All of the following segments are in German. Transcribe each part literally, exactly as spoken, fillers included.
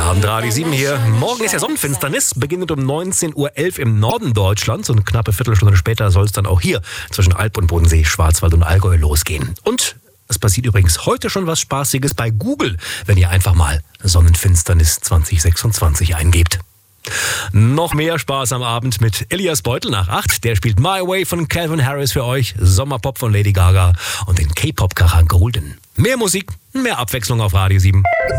Abend, Radio sieben hier. Morgen ist ja Sonnenfinsternis, beginnend um neunzehn Uhr elf im Norden Deutschlands. Und eine knappe Viertelstunde später soll es dann auch hier zwischen Alb und Bodensee, Schwarzwald und Allgäu losgehen. Und es passiert übrigens heute schon was Spaßiges bei Google, wenn ihr einfach mal Sonnenfinsternis zwanzig sechsundzwanzig eingebt. Noch mehr Spaß am Abend mit Elias Beutel nach acht. Der spielt My Way von Calvin Harris für euch, Sommerpop von Lady Gaga und den K-Pop-Kracher Golden. Mehr Musik, mehr Abwechslung auf Radio sieben.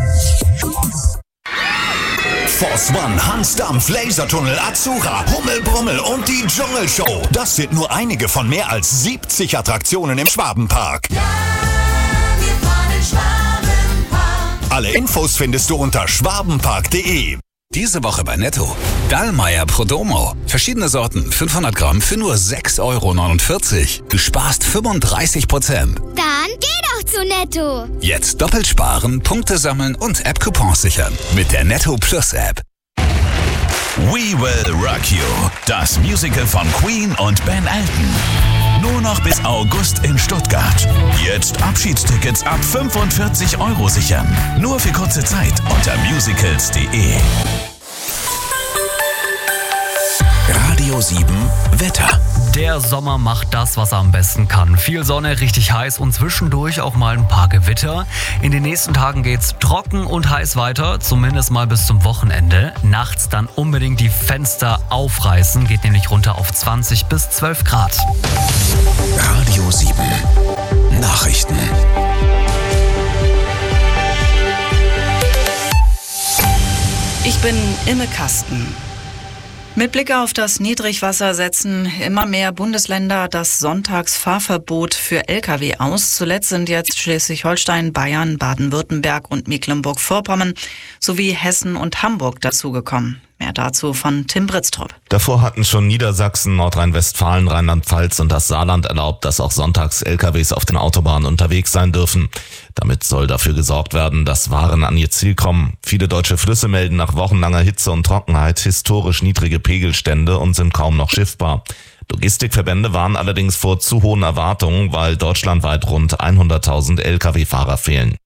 Force One, Hansdampf, Lasertunnel, Azura, Hummelbrummel und die Dschungelshow. Das sind nur einige von mehr als siebzig Attraktionen im Schwabenpark. Ja, wir fahren in Schwabenpark. Alle Infos findest du unter schwabenpark punkt de. Diese Woche bei Netto. Dallmayr Prodomo. Verschiedene Sorten, fünfhundert Gramm für nur sechs Euro neunundvierzig. Du sparst fünfunddreißig Prozent. Dann geh doch zu Netto. Jetzt doppelt sparen, Punkte sammeln und App-Coupons sichern. Mit der Netto Plus App. We Will Rock You. Das Musical von Queen und Ben Elton. Nur noch bis August in Stuttgart. Jetzt Abschiedstickets ab fünfundvierzig Euro sichern. Nur für kurze Zeit unter musicals punkt de. Radio sieben Wetter. Der Sommer macht das, was er am besten kann. Viel Sonne, richtig heiß und zwischendurch auch mal ein paar Gewitter. In den nächsten Tagen geht's trocken und heiß weiter, zumindest mal bis zum Wochenende. Nachts dann unbedingt die Fenster aufreißen, geht nämlich runter auf zwanzig bis zwölf Grad. Radio sieben Nachrichten. Ich bin Imme Kasten. Mit Blick auf das Niedrigwasser setzen immer mehr Bundesländer das Sonntagsfahrverbot für L K W aus. Zuletzt sind jetzt Schleswig-Holstein, Bayern, Baden-Württemberg und Mecklenburg-Vorpommern sowie Hessen und Hamburg dazugekommen. Mehr dazu von Tim Britztrup. Davor hatten schon Niedersachsen, Nordrhein-Westfalen, Rheinland-Pfalz und das Saarland erlaubt, dass auch sonntags L K Ws auf den Autobahnen unterwegs sein dürfen. Damit soll dafür gesorgt werden, dass Waren an ihr Ziel kommen. Viele deutsche Flüsse melden nach wochenlanger Hitze und Trockenheit historisch niedrige Pegelstände und sind kaum noch schiffbar. Logistikverbände warnen allerdings vor zu hohen Erwartungen, weil deutschlandweit rund hunderttausend L K W-Fahrer fehlen.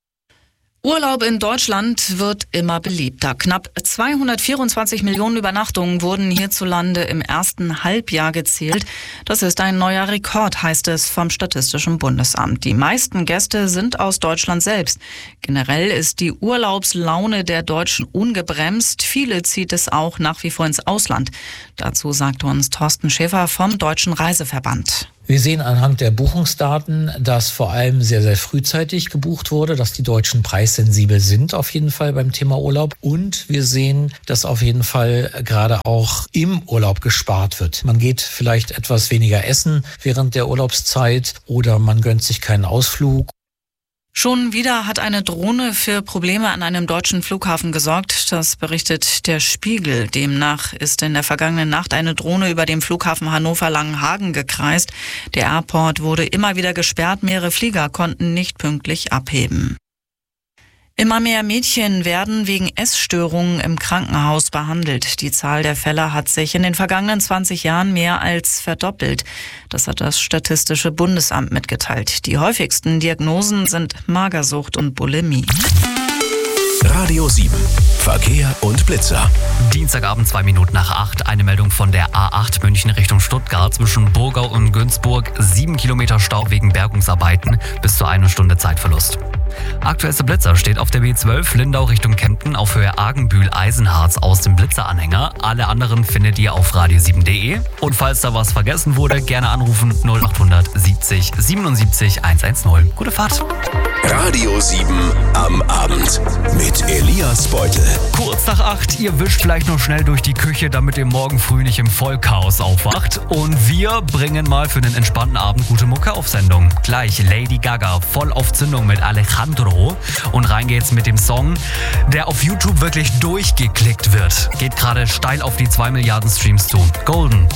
Urlaub in Deutschland wird immer beliebter. Knapp zweihundertvierundzwanzig Millionen Übernachtungen wurden hierzulande im ersten Halbjahr gezählt. Das ist ein neuer Rekord, heißt es vom Statistischen Bundesamt. Die meisten Gäste sind aus Deutschland selbst. Generell ist die Urlaubslaune der Deutschen ungebremst. Viele zieht es auch nach wie vor ins Ausland. Dazu sagte uns Thorsten Schäfer vom Deutschen Reiseverband. Wir sehen anhand der Buchungsdaten, dass vor allem sehr, sehr frühzeitig gebucht wurde, dass die Deutschen preissensibel sind auf jeden Fall beim Thema Urlaub. Und wir sehen, dass auf jeden Fall gerade auch im Urlaub gespart wird. Man geht vielleicht etwas weniger essen während der Urlaubszeit oder man gönnt sich keinen Ausflug. Schon wieder hat eine Drohne für Probleme an einem deutschen Flughafen gesorgt. Das berichtet der Spiegel. Demnach ist in der vergangenen Nacht eine Drohne über dem Flughafen Hannover-Langenhagen gekreist. Der Airport wurde immer wieder gesperrt. Mehrere Flieger konnten nicht pünktlich abheben. Immer mehr Mädchen werden wegen Essstörungen im Krankenhaus behandelt. Die Zahl der Fälle hat sich in den vergangenen zwanzig Jahren mehr als verdoppelt. Das hat das Statistische Bundesamt mitgeteilt. Die häufigsten Diagnosen sind Magersucht und Bulimie. Radio sieben Verkehr und Blitzer. Dienstagabend zwei Minuten nach acht. Eine Meldung von der A acht München Richtung Stuttgart zwischen Burgau und Günzburg. Sieben Kilometer Stau wegen Bergungsarbeiten. Bis zu eine Stunde Zeitverlust. Aktuellster Blitzer steht auf der B zwölf Lindau Richtung Kempten auf Höhe Argenbühl-Eisenharz aus dem Blitzeranhänger. Alle anderen findet ihr auf radio sieben punkt de. Und falls da was vergessen wurde, gerne anrufen null acht siebzig siebenundsiebzig hundertzehn. Gute Fahrt. Radio sieben am Abend mit Elias Beutel. Kurz nach acht, ihr wischt vielleicht noch schnell durch die Küche, damit ihr morgen früh nicht im Vollchaos aufwacht. Und wir bringen mal für den entspannten Abend gute Mucke auf Sendung. Gleich Lady Gaga, voll auf Zündung mit Alejandro. Und rein geht's mit dem Song, der auf YouTube wirklich durchgeklickt wird. Geht gerade steil auf die zwei Milliarden Streams zu. Golden